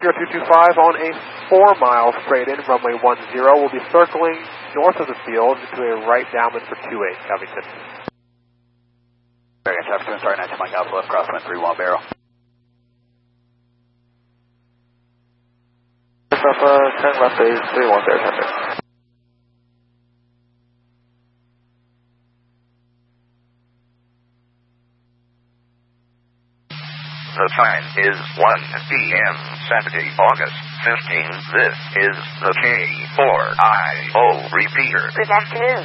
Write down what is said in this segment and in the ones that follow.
0225 on a 4-mile straight in, runway 10, will be circling north of the field into a right downwind for 28, Covington. Very good, traffic, starting 19 Mike Alpha, left crosswind 31 barrel. Turn left base 31 there, traffic. The time is 1 p.m. Saturday, August 15. This is the K4IO repeater. Good afternoon.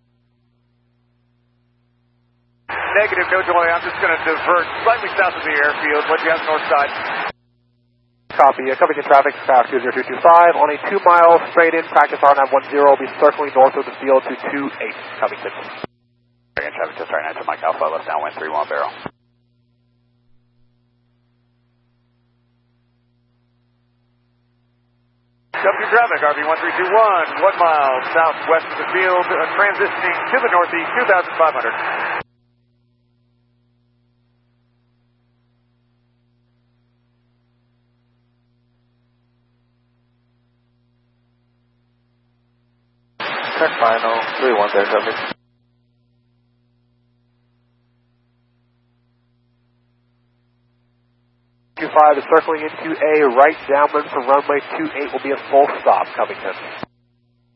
Negative, no delay. I'm just going to divert slightly south of the airfield. What do you have north side? Copy. Covington traffic, Sky 0225 on a 2-mile straight in, practice R910 will be circling north of the field to 28, Covington. Very good, traffic, starting 19 Mike Alpha, left downwind 31 barrel. W traffic, RV1321, 1 mile southwest of the field, transitioning to the northeast, 2,500. Check final 31 there, traffic. 25 is circling into a right downwind for runway 28, will be a full stop, Covington.